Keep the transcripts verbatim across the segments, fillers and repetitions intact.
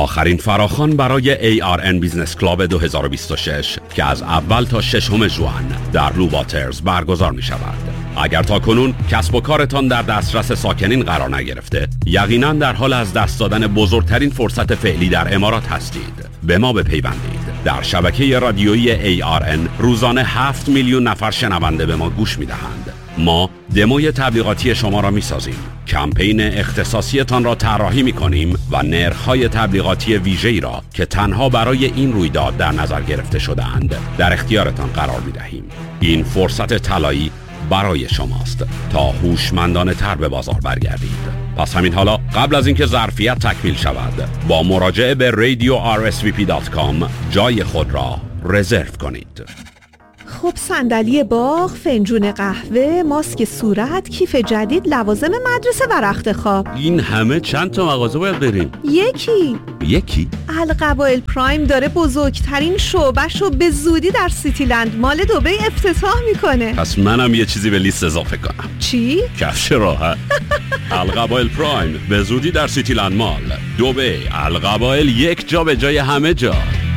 آخرین فراخوان برای ای آر ان بیزنس کلاب دو هزار و بیست و شش که از اول تا ششم ژوئن در لوواترز برگزار می شود. اگر تا کنون کسب و کارتان در دسترس ساکنین قرار نگرفته، یقینا در حال از دست دادن بزرگترین فرصت فعلی در امارات هستید. به ما بپیوندید. در شبکه رادیویی ای آر ان روزانه هفت میلیون نفر شنونده به ما گوش می دهند. ما دموی تبلیغاتی شما را می سازیم، کمپین اختصاصیتان را طراحی می کنیم و نرخ‌های تبلیغاتی ویژه‌ای را که تنها برای این رویداد در نظر گرفته شده‌اند در اختیارتان قرار می دهیم. این فرصت طلایی برای شماست تا هوشمندانه تر به بازار برگردید. پس همین حالا قبل از اینکه ظرفیت تکمیل شود با مراجعه به رادیو آر اس وی پی دات کام جای خود را رزرو کنید. خب صندلی باغ، فنجون قهوه، ماسک صورت، کیف جدید، لوازم مدرسه و رخت خواب. این همه چند تا مغازه باید بریم؟ یکی یکی؟ القبائل پرایم داره بزرگترین شعبه‌شو به زودی در سیتی لند مال دبی افتتاح میکنه. پس منم یه چیزی به لیست اضافه کنم. چی؟ کفش راحت. القبائل پرایم به زودی در سیتی لند مال دبی. القبائل، یک جا به جای همه جا.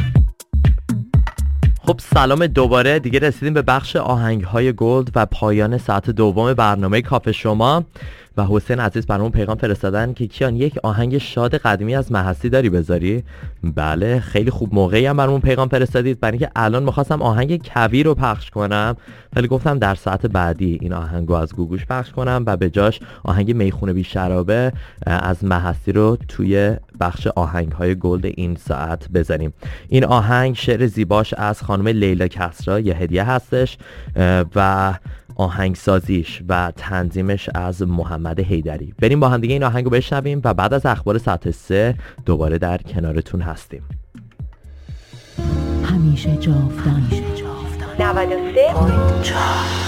خب سلام دوباره، دیگه رسیدیم به بخش آهنگ‌های گلد و پایان ساعت دوم برنامه کافه شما. و حسین عزیز برامون پیغام فرستادن که کیان یک آهنگ شاد قدیمی از محسی داری بذاری؟ بله خیلی خوب، موقعی هم برامون پیغام فرستادید، برای اینکه الان می‌خواستم آهنگ کویر رو پخش کنم ولی گفتم در ساعت بعدی این آهنگو از گوگوش پخش کنم و به جاش آهنگ میخونه بی شرابه از محسی رو توی بخش آهنگ‌های گلد این ساعت بذاریم. این آهنگ شعر زیباش از خانم لیلا کسرا یه هدیه هستش و آهنگسازیش و تنظیمش از محمد حیدری. بریم با هم دیگه این آهنگو بشنویم و بعد از اخبار ساعت سه دوباره در کنارتون هستیم. همیشه جاودان نود و سه